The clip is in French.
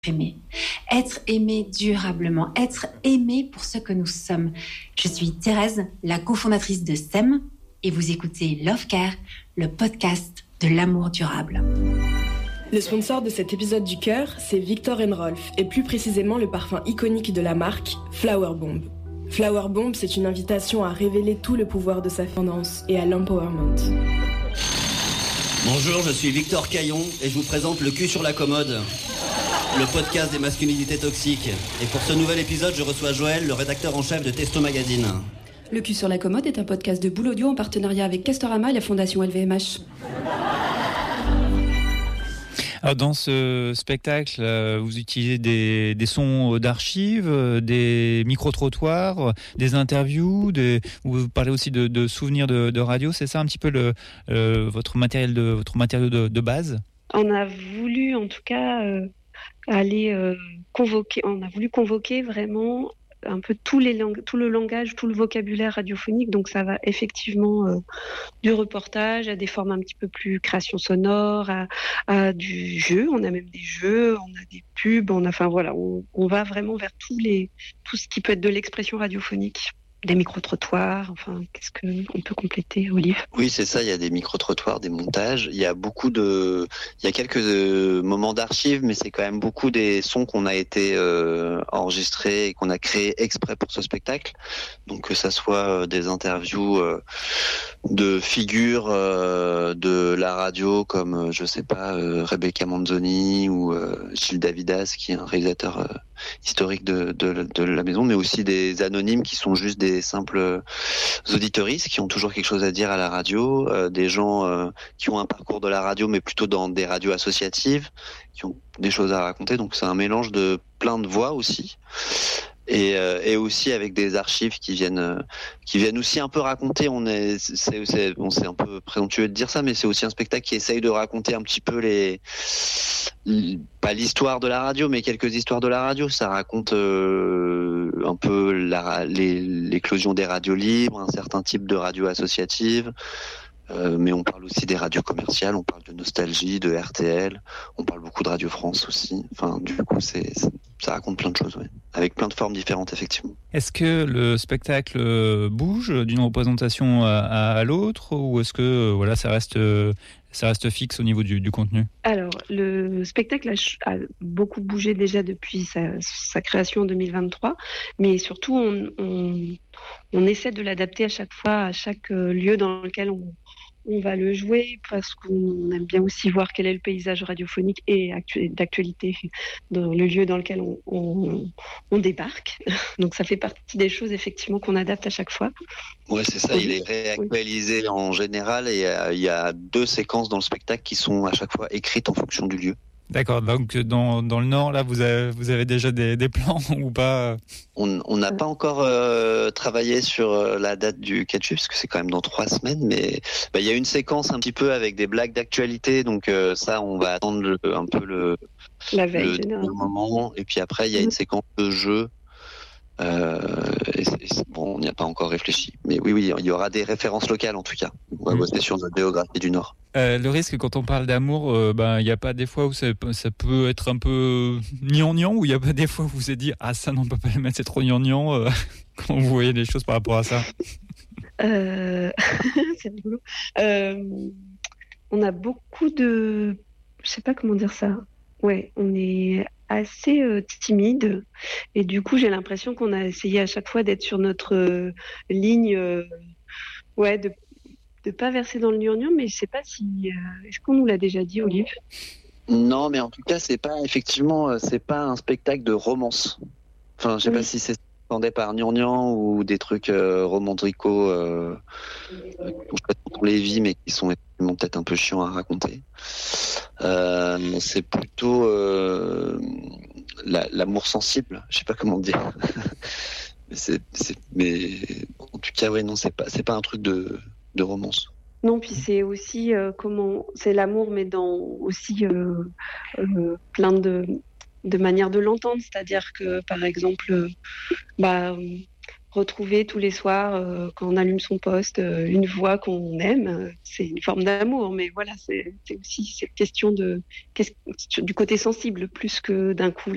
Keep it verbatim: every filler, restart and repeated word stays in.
aimé, être aimé durablement, être aimé pour ce que nous sommes. Je suis Thérèse, la cofondatrice de S E M, et vous écoutez Love Care, le podcast de l'amour durable. Le sponsor de cet épisode du Cœur, c'est Viktor and Rolf, et plus précisément le parfum iconique de la marque, Flower Bomb. Flower Bomb, c'est une invitation à révéler tout le pouvoir de sa tendance et à l'empowerment. Bonjour, je suis Victor Caillon et je vous présente Le cul sur la commode, le podcast des masculinités toxiques. Et pour ce nouvel épisode, je reçois Joël, le rédacteur en chef de Testo Magazine. Le cul sur la commode est un podcast de Boule Audio en partenariat avec Castorama et la Fondation L V M H. Alors dans ce spectacle, vous utilisez des, des sons d'archives, des micro-trottoirs, des interviews, des, vous parlez aussi de, de souvenirs de, de radio. C'est ça un petit peu le, euh, votre matériel de votre matériau de, de base? On a voulu en tout cas euh, aller euh, convoquer. On a voulu convoquer vraiment un peu tous les lang- tout le langage, tout le vocabulaire radiophonique. Donc ça va effectivement euh, du reportage à des formes un petit peu plus création sonore, à, à du jeu. On a même des jeux, on a des pubs, on a, enfin voilà, on, on va vraiment vers tous les, tout ce qui peut être de l'expression radiophonique. Des micro-trottoirs, enfin, qu'est-ce qu'on peut compléter, Olive? Oui, c'est ça, il y a des micro-trottoirs, des montages, il y a beaucoup de... Il y a quelques euh, moments d'archives, mais c'est quand même beaucoup des sons qu'on a été euh, enregistrés et qu'on a créés exprès pour ce spectacle. Donc que ça soit euh, des interviews euh, de figures euh, de la radio, comme, euh, je sais pas, euh, Rebecca Manzoni ou euh, Gilles Davidas, qui est un réalisateur euh, historique de, de, de la maison, mais aussi des anonymes qui sont juste des des simples auditeuristes qui ont toujours quelque chose à dire à la radio, euh, des gens euh, qui ont un parcours de la radio mais plutôt dans des radios associatives, qui ont des choses à raconter. Donc c'est un mélange de plein de voix aussi. Et, euh, et aussi avec des archives qui viennent, euh, qui viennent aussi un peu raconter. On est, c'est, c'est, bon, c'est un peu présomptueux de dire ça, mais c'est aussi un spectacle qui essaye de raconter un petit peu les, pas l'histoire de la radio, mais quelques histoires de la radio. Ça raconte euh, un peu la, les, l'éclosion des radios libres, un certain type de radio associative. Euh, mais on parle aussi des radios commerciales, on parle de Nostalgie, de R T L, on parle beaucoup de Radio France aussi. Enfin, du coup, c'est, c'est, ça raconte plein de choses, ouais. Avec plein de formes différentes, effectivement. Est-ce que le spectacle bouge d'une représentation à, à l'autre, ou est-ce que voilà, ça reste, ça reste fixe au niveau du, du contenu? Alors, le spectacle a, a beaucoup bougé déjà depuis sa, sa création en deux mille vingt-trois, mais surtout, on, on, on essaie de l'adapter à chaque fois, à chaque lieu dans lequel on On va le jouer parce qu'on aime bien aussi voir quel est le paysage radiophonique et actu- d'actualité dans le lieu dans lequel on, on, on débarque. Donc ça fait partie des choses effectivement qu'on adapte à chaque fois. Ouais, c'est ça, oui. Il est réactualisé oui. En général et euh, il y a deux séquences dans le spectacle qui sont à chaque fois écrites en fonction du lieu. D'accord, donc dans, dans le Nord, là, vous avez, vous avez déjà des, des plans ou pas? On n'a pas encore euh, travaillé sur euh, la date du catch-up, parce que c'est quand même dans trois semaines, mais bah, y a une séquence un petit peu avec des blagues d'actualité, donc euh, ça, on va attendre le, un peu le, la veille, le moment, et puis après, il y a une séquence de jeu. Euh, et c'est, et c'est, bon, on n'y a pas encore réfléchi, mais oui, oui, il y aura des références locales en tout cas. On va mmh. bosser sur notre biographie du Nord. Euh, le risque, quand on parle d'amour, il euh, ben, n'y a pas des fois où ça, ça peut être un peu gnangnan, ou il n'y a pas des fois où vous vous êtes dit ah ça non, on peut pas le mettre, c'est trop gnangnan. Euh, comment vous voyez les choses par rapport à ça? euh... C'est rigolo. Euh, on a beaucoup de, je sais pas comment dire ça. Ouais, on est assez euh, timide et du coup j'ai l'impression qu'on a essayé à chaque fois d'être sur notre euh, ligne, euh, ouais, de de pas verser dans le gnangnan, mais je sais pas si euh, est-ce qu'on nous l'a déjà dit, Olive? Non, mais en tout cas c'est pas effectivement c'est pas un spectacle de romance. Enfin, je sais oui. pas si c'est entendait par gnangnan ou des trucs euh, romantico euh, on les vit mais qui sont effectivement peut-être un peu chiants à raconter. Euh, c'est plutôt euh, la, l'amour sensible, je sais pas comment dire. mais, c'est, c'est, mais en tout cas, ouais, non, c'est pas, c'est pas un truc de, de romance. Non, puis c'est aussi euh, comment, c'est l'amour, mais dans aussi euh, euh, plein de, de manières de l'entendre. C'est-à-dire que, par exemple, euh, bah, retrouver tous les soirs, euh, quand on allume son poste, euh, une voix qu'on aime, euh, c'est une forme d'amour. Mais voilà, c'est, c'est aussi cette question de, du côté sensible, plus que d'un coup